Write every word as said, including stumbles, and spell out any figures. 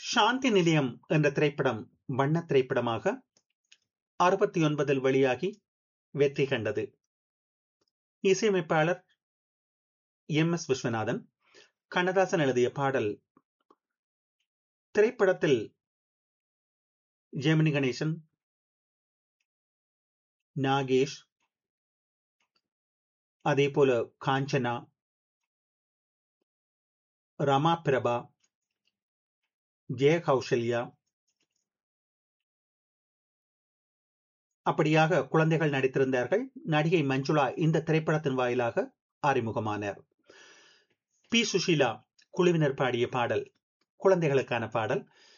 சாந்தி நிலையம் என்ற திரைப்படம் வண்ண திரைப்படமாக அறுபத்தி ஒன்பதில் வெளியாகி வெற்றி கண்டது. இசையமைப்பாளர் எம் எஸ் விஸ்வநாதன். கண்ணதாசன் எழுதிய பாடல். திரைப்படத்தில் ஜெமினி கணேசன், நாகேஷ், அதே போல காஞ்சனா, ரமா பிரபா, ஜெய கௌசல்யா, அப்படியாக குழந்தைகள் நடித்திருந்தார்கள். நடிகை மஞ்சுளா இந்த திரைப்படத்தின் வாயிலாக அறிமுகமானார். பி சுஷீலா குழுவினர் பாடிய பாடல், குழந்தைகளுக்கான பாடல்.